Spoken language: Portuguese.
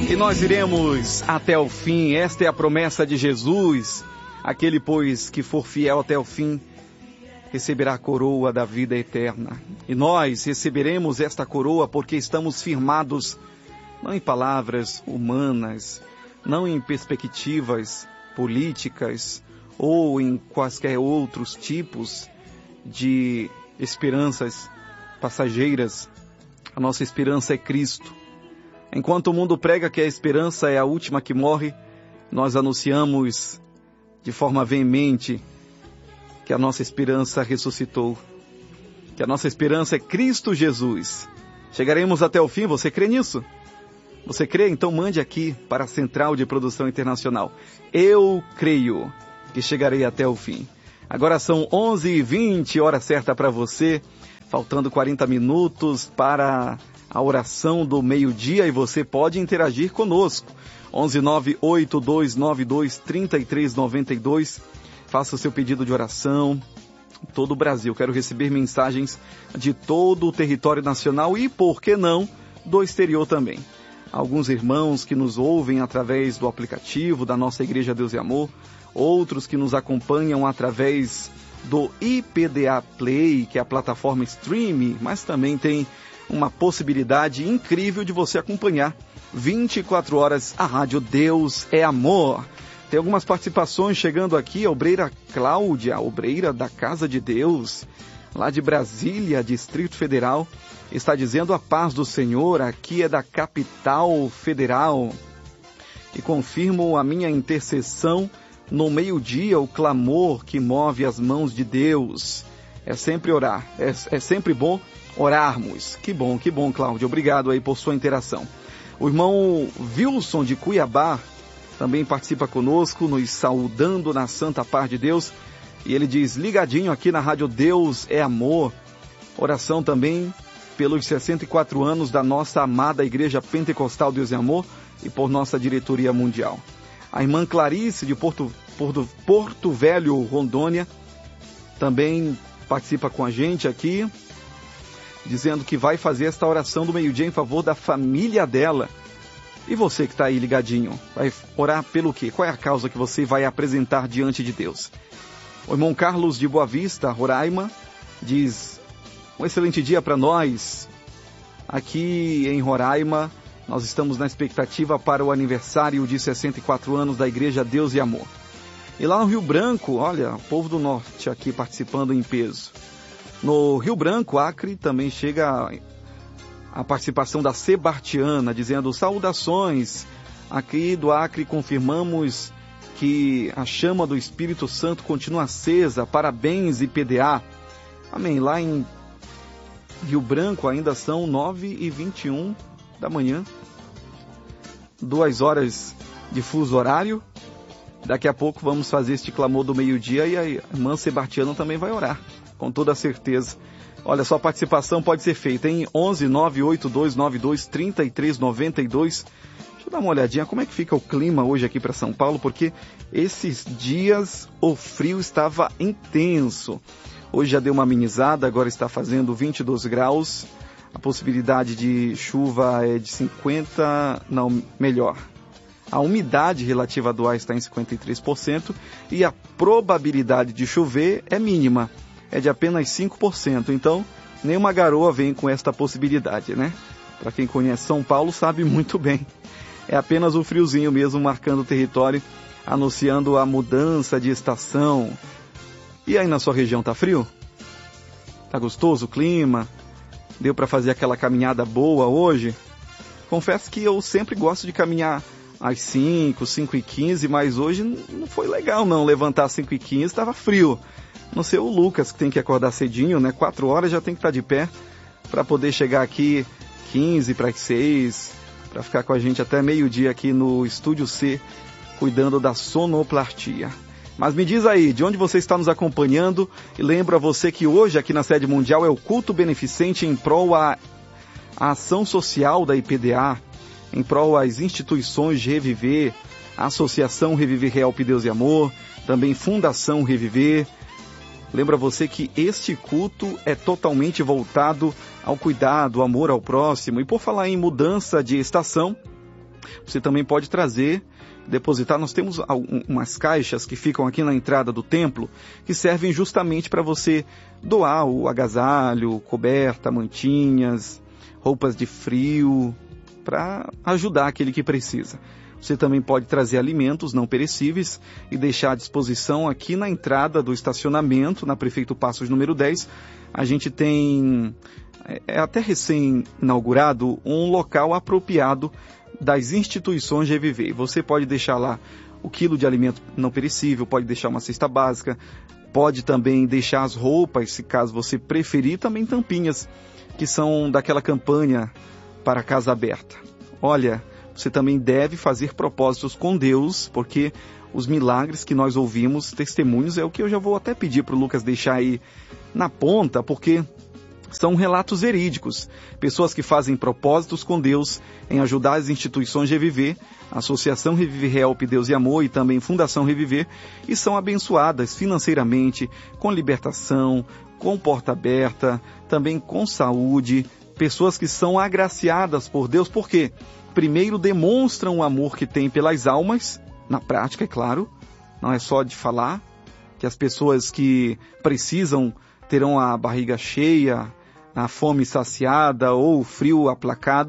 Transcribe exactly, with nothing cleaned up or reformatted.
E nós iremos até o fim. Esta é a promessa de Jesus. Aquele, pois, que for fiel até o fim, receberá a coroa da vida eterna. E nós receberemos esta coroa porque estamos firmados não em palavras humanas, não em perspectivas políticas ou em quaisquer outros tipos de esperanças passageiras. A nossa esperança é Cristo. Enquanto o mundo prega que a esperança é a última que morre, nós anunciamos de forma veemente que a nossa esperança ressuscitou, que a nossa esperança é Cristo Jesus. Chegaremos até o fim, você crê nisso? Você crê? Então mande aqui para a Central de Produção Internacional. Eu creio que chegarei até o fim. Agora são onze e vinte, hora certa para você, faltando quarenta minutos para a oração do meio-dia e você pode interagir conosco. onze nove oito dois nove dois três três nove dois. Faça o seu pedido de oração. Todo o Brasil. Quero receber mensagens de todo o território nacional e, por que não, do exterior também. Alguns irmãos que nos ouvem através do aplicativo da nossa Igreja Deus e Amor, outros que nos acompanham através do I P D A Play, que é a plataforma streaming, mas também tem uma possibilidade incrível de você acompanhar vinte e quatro horas a Rádio Deus é Amor. Tem algumas participações chegando aqui, a obreira Cláudia, a obreira da Casa de Deus, lá de Brasília, Distrito Federal, está dizendo a paz do Senhor, aqui é da capital federal. E confirmo a minha intercessão no meio-dia, o clamor que move as mãos de Deus. É sempre orar, é, é sempre bom orarmos. Que bom, que bom, Cláudio. Obrigado aí por sua interação. O irmão Wilson de Cuiabá também participa conosco, nos saudando na santa paz de Deus. E ele diz, ligadinho aqui na Rádio Deus é Amor. Oração também pelos sessenta e quatro anos da nossa amada Igreja Pentecostal Deus é Amor e por nossa diretoria mundial. A irmã Clarice de Porto, Porto, Porto Velho, Rondônia, também participa com a gente aqui, dizendo que vai fazer esta oração do meio-dia em favor da família dela. E você que está aí ligadinho, vai orar pelo quê? Qual é a causa que você vai apresentar diante de Deus? O irmão Carlos de Boa Vista, Roraima, diz, um excelente dia para nós. Aqui em Roraima, nós estamos na expectativa para o aniversário de sessenta e quatro anos da Igreja Deus e Amor. E lá no Rio Branco, olha, o povo do norte aqui participando em peso. No Rio Branco, Acre, também chega a participação da Sebartiana, dizendo saudações. Aqui do Acre confirmamos que a chama do Espírito Santo continua acesa. Parabéns, I P D A. Amém. Lá em Rio Branco ainda são nove e vinte e um da manhã. Duas horas de fuso horário. Daqui a pouco vamos fazer este clamor do meio-dia e a irmã Sebartiana também vai orar, com toda certeza. Olha, sua participação pode ser feita em onze nove oito dois nove dois três três nove dois. Deixa eu dar uma olhadinha como é que fica o clima hoje aqui para São Paulo, porque esses dias o frio estava intenso. Hoje já deu uma amenizada, agora está fazendo vinte e dois graus. A possibilidade de chuva é de cinquenta, não, melhor. A umidade relativa do ar está em cinquenta e três por cento e a probabilidade de chover é mínima, é de apenas cinco por cento. Então, nenhuma garoa vem com esta possibilidade, né? Para quem conhece São Paulo sabe muito bem. É apenas o friozinho mesmo marcando o território, anunciando a mudança de estação. E aí na sua região tá frio? Tá gostoso o clima? Deu para fazer aquela caminhada boa hoje? Confesso que eu sempre gosto de caminhar às cinco, cinco e quinze, mas hoje não foi legal não levantar às cinco e quinze, estava frio. Não sei o Lucas que tem que acordar cedinho, né? quatro horas já tem que estar de pé para poder chegar aqui quinze para as seis, para ficar com a gente até meio-dia aqui no Estúdio C, cuidando da sonoplastia. Mas me diz aí, de onde você está nos acompanhando? E lembro a você que hoje aqui na sede mundial é o culto beneficente em prol a, a ação social da I P D A, em prol às instituições de Reviver, a Associação Reviver Help Deus e Amor, também Fundação Reviver. Lembra você que este culto é totalmente voltado ao cuidado, ao amor ao próximo. E por falar em mudança de estação, Você também pode trazer, depositar. Nós temos umas caixas que ficam aqui na entrada do templo, que servem justamente para você doar o agasalho, coberta, mantinhas, roupas de frio, para ajudar aquele que precisa. Você também pode trazer alimentos não perecíveis e deixar à disposição aqui na entrada do estacionamento, na Prefeito Passos número dez. A gente tem, é até recém-inaugurado, um local apropriado das instituições Reviver. Você pode deixar lá o quilo de alimento não perecível, pode deixar uma cesta básica, pode também deixar as roupas, se caso você preferir, também tampinhas, que são daquela campanha para a Casa Aberta. Olha, você também deve fazer propósitos com Deus, porque os milagres que nós ouvimos, testemunhos, é o que eu já vou até pedir para o Lucas deixar aí na ponta, porque são relatos verídicos. Pessoas que fazem propósitos com Deus em ajudar as instituições Reviver, Associação Reviver Help, Deus e Amor e também Fundação Reviver, e são abençoadas financeiramente, com libertação, com porta aberta, também com saúde. Pessoas que são agraciadas por Deus, por quê? Primeiro demonstram o amor que têm pelas almas, na prática, é claro, não é só de falar, que as pessoas que precisam terão a barriga cheia, a fome saciada ou o frio aplacado.